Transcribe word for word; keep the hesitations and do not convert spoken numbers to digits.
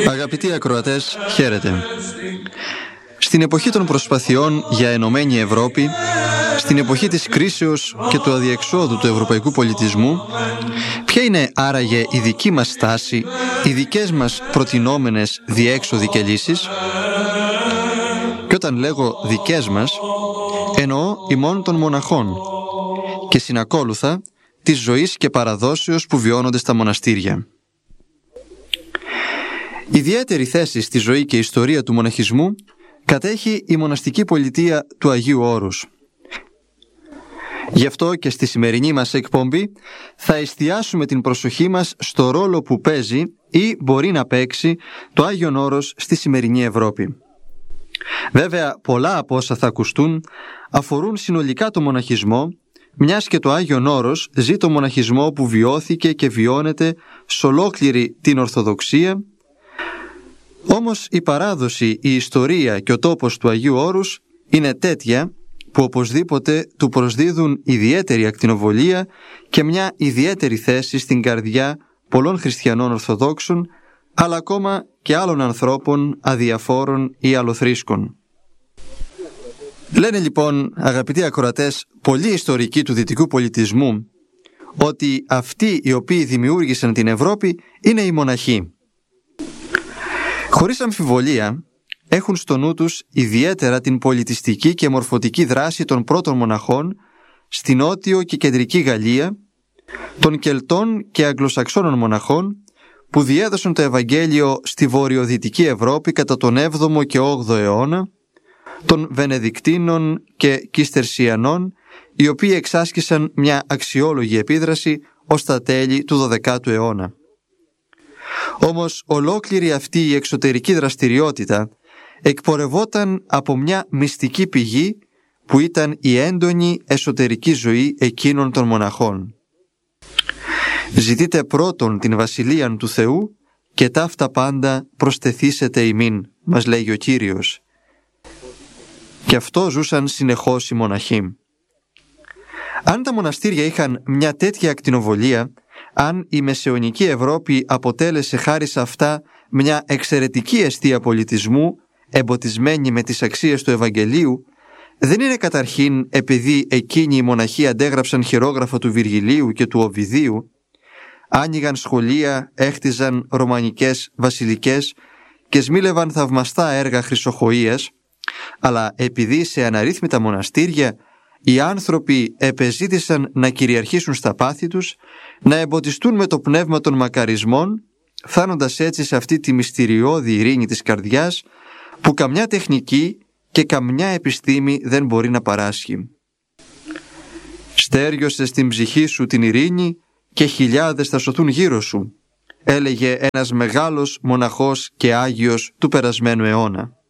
Αγαπητοί ακροατές, χαίρετε. Στην εποχή των προσπαθειών για ενωμένη Ευρώπη, στην εποχή της κρίσεως και του αδιεξόδου του ευρωπαϊκού πολιτισμού, ποια είναι άραγε η δική μας στάση, οι δικές μας προτινόμενες διέξοδοι και λύσεις? Και όταν λέγω δικές μας, εννοώ ημών των μοναχών και συνακόλουθα της ζωής και παραδόσεως που βιώνονται στα μοναστήρια. Ιδιαίτερη θέση στη ζωή και ιστορία του μοναχισμού κατέχει η μοναστική πολιτεία του Αγίου Όρους. Γι' αυτό και στη σημερινή μας εκπομπή θα εστιάσουμε την προσοχή μας στο ρόλο που παίζει ή μπορεί να παίξει το Άγιον Όρος στη σημερινή Ευρώπη. Βέβαια, πολλά από όσα θα ακουστούν αφορούν συνολικά το μοναχισμό, μιας και το Άγιον Όρος ζει το μοναχισμό που βιώθηκε και βιώνεται σε ολόκληρη την Ορθοδοξία. Όμως η παράδοση, η ιστορία και ο τόπος του Αγίου Όρους είναι τέτοια που οπωσδήποτε του προσδίδουν ιδιαίτερη ακτινοβολία και μια ιδιαίτερη θέση στην καρδιά πολλών χριστιανών Ορθοδόξων, αλλά ακόμα και άλλων ανθρώπων αδιαφόρων ή αλλοθρήσκων. Λένε λοιπόν, αγαπητοί ακροατές, πολλοί ιστορικοί του δυτικού πολιτισμού ότι αυτοί οι οποίοι δημιούργησαν την Ευρώπη είναι οι μοναχοί. Χωρίς αμφιβολία, έχουν στο νου τους ιδιαίτερα την πολιτιστική και μορφωτική δράση των πρώτων μοναχών στη νότιο και κεντρική Γαλλία, των Κελτών και Αγγλοσαξώνων μοναχών που διέδωσαν το Ευαγγέλιο στη βορειοδυτική Ευρώπη κατά τον έβδομο και όγδοο αιώνα, των Βενεδικτίνων και Κιστερσιανών, οι οποίοι εξάσκησαν μια αξιόλογη επίδραση ως τα τέλη του δωδεκάτου αιώνα. Όμως ολόκληρη αυτή η εξωτερική δραστηριότητα εκπορευόταν από μια μυστική πηγή που ήταν η έντονη εσωτερική ζωή εκείνων των μοναχών. «Ζητείτε πρώτον την βασιλείαν του Θεού και ταύτα πάντα προστεθήσετε ημίν», μας λέγει ο Κύριος. Και αυτό ζούσαν συνεχώς οι μοναχοί. Αν τα μοναστήρια είχαν μια τέτοια ακτινοβολία, αν η μεσαιωνική Ευρώπη αποτέλεσε χάρη σε αυτά μια εξαιρετική εστία πολιτισμού, εμποτισμένη με τις αξίες του Ευαγγελίου, δεν είναι καταρχήν επειδή εκείνοι οι μοναχοί αντέγραψαν χειρόγραφα του Βυργιλίου και του Οβιδίου, άνοιγαν σχολεία, έχτιζαν ρωμανικές βασιλικές και σμήλευαν θαυμαστά έργα χρυσοχοΐας, αλλά επειδή σε αναρρύθμιτα μοναστήρια οι άνθρωποι επεζήτησαν να κυριαρχήσουν στα πάθη τους, να εμποτιστούν με το πνεύμα των μακαρισμών, φτάνοντας έτσι σε αυτή τη μυστηριώδη ειρήνη της καρδιάς που καμιά τεχνική και καμιά επιστήμη δεν μπορεί να παράσχει. «Στέριωσε στην ψυχή σου την ειρήνη και χιλιάδες θα σωθούν γύρω σου», έλεγε ένας μεγάλος μοναχός και Άγιος του περασμένου αιώνα.